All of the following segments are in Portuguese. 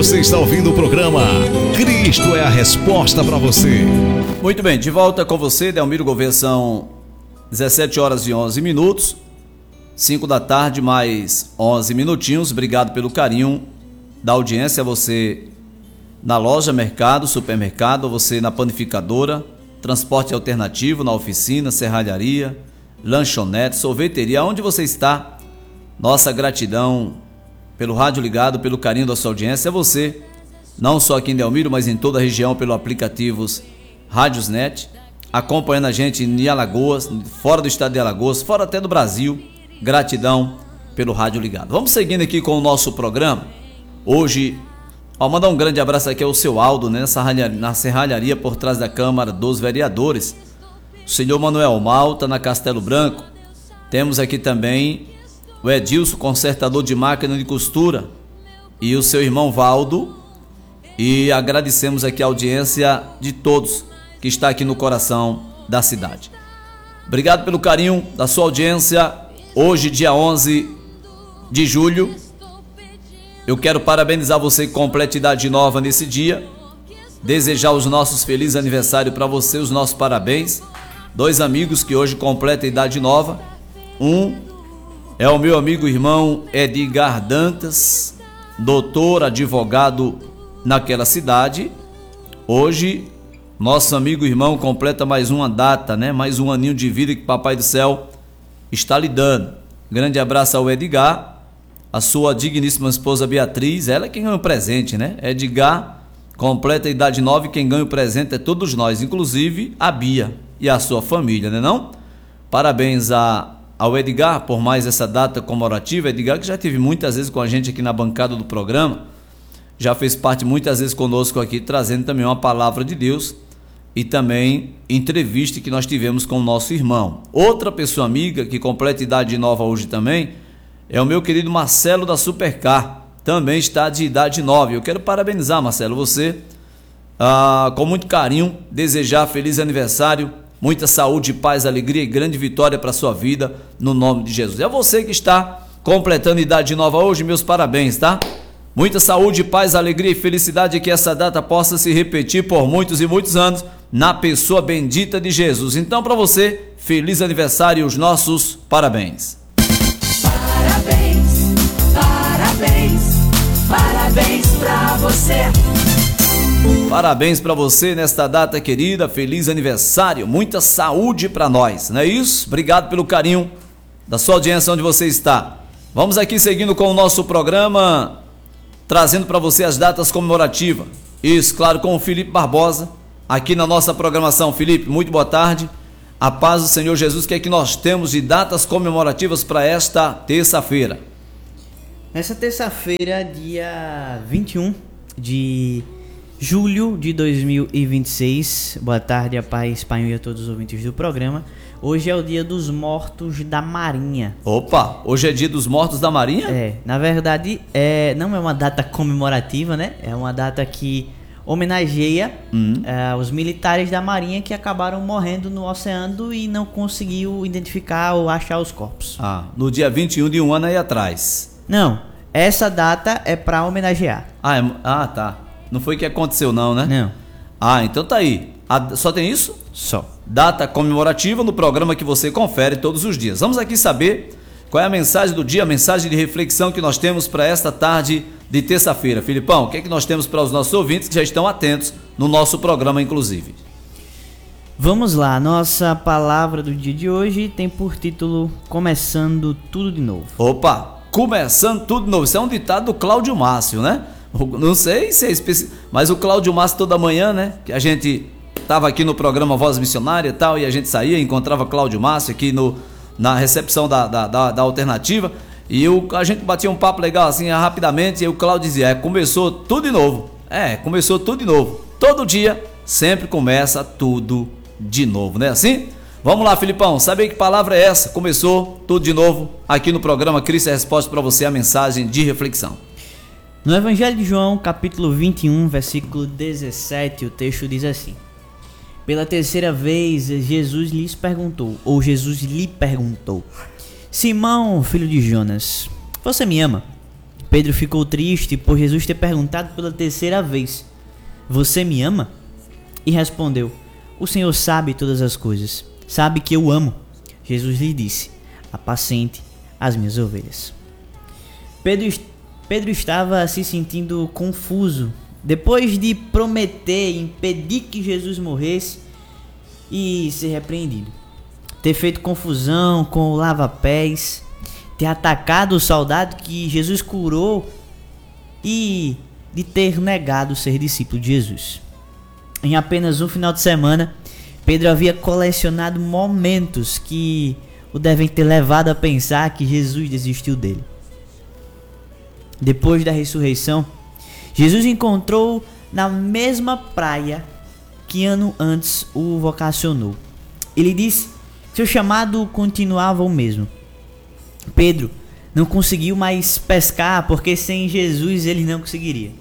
Você está ouvindo o programa Cristo é a Resposta para você. Muito bem, de volta com você, Delmiro Gouveia, são 17 horas e 11 minutos, 5 da tarde mais 11 minutinhos. Obrigado pelo carinho da audiência, você na loja, mercado, supermercado, você na panificadora, transporte alternativo, na oficina, serralharia, lanchonete, sorveteria, onde você está. Nossa gratidão pelo rádio ligado, pelo carinho da sua audiência. É você, não só aqui em Delmiro, mas em toda a região, pelo aplicativos Rádiosnet, acompanhando a gente em Alagoas, fora do estado de Alagoas, fora até do Brasil. Gratidão pelo rádio ligado. Vamos seguindo aqui com o nosso programa. Hoje, mandar um grande abraço aqui ao seu Aldo, né, na serralharia por trás da Câmara dos Vereadores. O senhor Manuel Malta, na Castelo Branco. Temos aqui também o Edilson, consertador de máquina de costura, e o seu irmão Valdo. E agradecemos aqui a audiência de todos que está aqui no coração da cidade. Obrigado pelo carinho da sua audiência. Hoje, dia 11 de julho, eu quero parabenizar você que completa idade nova nesse dia, desejar os nossos felizes aniversário para você, os nossos parabéns. Dois amigos que hoje completam idade nova. Um é o meu amigo irmão Edgar Dantas, doutor, advogado naquela cidade. Hoje, nosso amigo irmão completa mais uma data, né? Mais um aninho de vida que Papai do Céu está lhe dando. Grande abraço ao Edgar, a sua digníssima esposa Beatriz, ela é quem ganha o presente, né? Edgar completa a idade nova e quem ganha o presente é todos nós, inclusive a Bia e a sua família, né não? Parabéns ao Edgar por mais essa data comemorativa. Edgar, que já esteve muitas vezes com a gente aqui na bancada do programa, já fez parte muitas vezes conosco aqui, trazendo também uma palavra de Deus e também entrevista que nós tivemos com o nosso irmão. Outra pessoa amiga que completa idade nova hoje também é o meu querido Marcelo da Supercar, também está de idade nova. Eu quero parabenizar, Marcelo, você, com muito carinho, desejar feliz aniversário, muita saúde, paz, alegria e grande vitória para a sua vida, no nome de Jesus. É você que está completando idade nova hoje, meus parabéns, tá? Muita saúde, paz, alegria e felicidade, que essa data possa se repetir por muitos e muitos anos, na pessoa bendita de Jesus. Então, para você, feliz aniversário e os nossos parabéns. Parabéns, parabéns, parabéns para você. Parabéns para você nesta data querida, feliz aniversário, muita saúde para nós, não é isso? Obrigado pelo carinho da sua audiência onde você está. Vamos aqui seguindo com o nosso programa, trazendo para você as datas comemorativas. Isso, claro, com o Felipe Barbosa, aqui na nossa programação. Felipe, muito boa tarde, a paz do Senhor Jesus. O que é que nós temos de datas comemorativas para esta terça-feira? Nessa terça-feira, dia 21 de julho de 2026, boa tarde, a paz, espanhol e a todos os ouvintes do programa. Hoje é o dia dos mortos da Marinha. Opa, hoje é dia dos mortos da Marinha? Na verdade, não é uma data comemorativa, né? É uma data que homenageia os militares da Marinha que acabaram morrendo no oceano e não conseguiu identificar ou achar os corpos. No dia 21 de um ano aí atrás. Não, essa data é para homenagear. Tá. Não foi o que aconteceu não, né? Não. Então tá aí. Só tem isso? Só. Data comemorativa no programa que você confere todos os dias. Vamos aqui saber qual é a mensagem do dia, a mensagem de reflexão que nós temos para esta tarde de terça-feira. Filipão, o que é que nós temos para os nossos ouvintes que já estão atentos no nosso programa, inclusive? Vamos lá, nossa palavra do dia de hoje tem por título Começando Tudo de Novo. Opa, começando tudo de novo. Isso é um ditado do Cláudio Márcio, né? Não sei se é específico, mas o Cláudio Márcio toda manhã, né? Que a gente estava aqui no programa Voz Missionária e tal, e a gente saía e encontrava Cláudio Márcio aqui na recepção da alternativa, e a gente batia um papo legal assim, rapidamente, e o Cláudio dizia, começou tudo de novo. Começou tudo de novo. Todo dia, sempre começa tudo de novo, né assim? Vamos lá, Filipão, sabe que palavra é essa? Começou tudo de novo, aqui no programa Cristo é a Resposta para você, a mensagem de reflexão. No Evangelho de João, capítulo 21, versículo 17, o texto diz assim: Pela terceira vez, Jesus lhe perguntou, Simão, filho de Jonas, você me ama? Pedro ficou triste por Jesus ter perguntado pela terceira vez: "Você me ama?" E respondeu: "O Senhor sabe todas as coisas. Sabe que eu amo." Jesus lhe disse: "Apacente as minhas ovelhas." Pedro estava se sentindo confuso depois de prometer impedir que Jesus morresse e ser repreendido, ter feito confusão com o lava-pés, ter atacado o soldado que Jesus curou e de ter negado ser discípulo de Jesus. Em apenas um final de semana, Pedro havia colecionado momentos que o devem ter levado a pensar que Jesus desistiu dele. Depois da ressurreição, Jesus encontrou na mesma praia que ano antes o vocacionou. Ele disse que seu chamado continuava o mesmo. Pedro não conseguiu mais pescar porque sem Jesus ele não conseguiria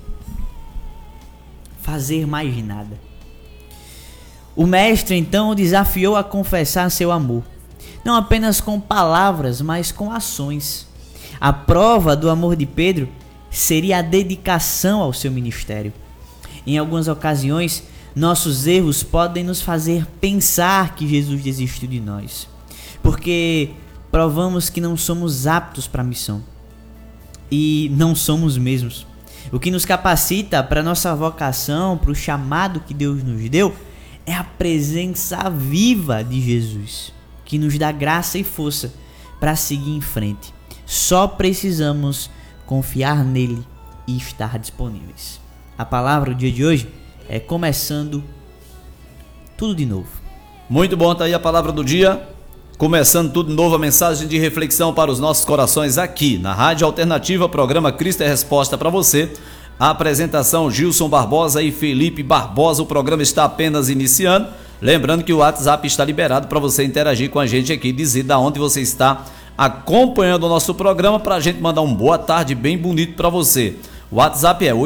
fazer mais nada. O mestre então o desafiou a confessar seu amor, não apenas com palavras, mas com ações. A prova do amor de Pedro seria a dedicação ao seu ministério. Em algumas ocasiões, nossos erros podem nos fazer pensar que Jesus desistiu de nós, porque provamos que não somos aptos para a missão. E não somos mesmos. O que nos capacita para a nossa vocação, para o chamado que Deus nos deu, é a presença viva de Jesus, que nos dá graça e força para seguir em frente. Só precisamos confiar nele e estar disponíveis. A palavra do dia de hoje é começando tudo de novo. Muito bom, tá aí a palavra do dia. Começando tudo de novo, a mensagem de reflexão para os nossos corações aqui na Rádio Alternativa, programa Cristo é Resposta para você. A apresentação Gilson Barbosa e Felipe Barbosa. O programa está apenas iniciando. Lembrando que o WhatsApp está liberado para você interagir com a gente aqui, dizer da onde você está acompanhando o nosso programa, para a gente mandar um boa tarde bem bonito para você. O WhatsApp é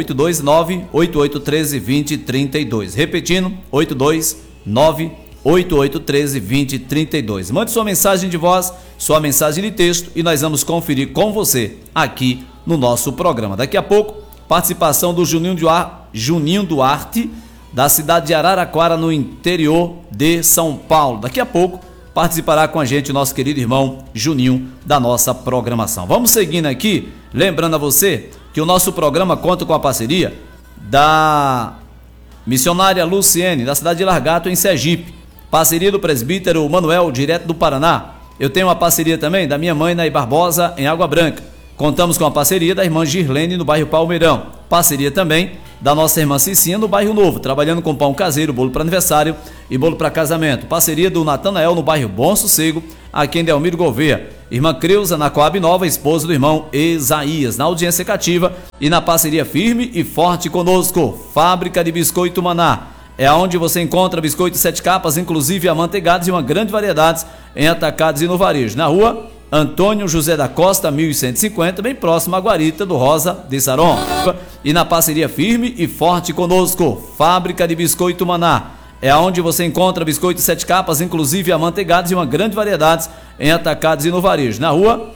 829-8813-2032. Repetindo, 829-8813-2032. Mande sua mensagem de voz, sua mensagem de texto e nós vamos conferir com você aqui no nosso programa. Daqui a pouco, participação do Juninho Duarte, da cidade de Araraquara, no interior de São Paulo. Daqui a pouco participará com a gente o nosso querido irmão Juninho da nossa programação. Vamos seguindo aqui, lembrando a você que o nosso programa conta com a parceria da missionária Luciene, da cidade de Largato, em Sergipe. Parceria do presbítero Manuel, direto do Paraná. Eu tenho uma parceria também da minha mãe, Naí Barbosa, em Água Branca. Contamos com a parceria da irmã Girlene, no bairro Palmeirão. Parceria também da nossa irmã Cicinha, no bairro Novo, trabalhando com pão caseiro, bolo para aniversário e bolo para casamento. Parceria do Natanael, no bairro Bom Sossego, aqui em Delmiro Gouveia. Irmã Creuza, na Coab Nova, esposa do irmão Isaías, na audiência cativa e na parceria firme e forte conosco. Fábrica de Biscoito Maná. É onde você encontra biscoitos 7 capas, inclusive amanteigados e uma grande variedade em atacados e no varejo. Na rua Antônio José da Costa, 1150, bem próximo à guarita do Rosa de Saron. E na parceria firme e forte conosco, Fábrica de Biscoito Maná. É onde você encontra biscoitos 7 capas, inclusive amanteigados e uma grande variedade em atacados e no varejo. Na rua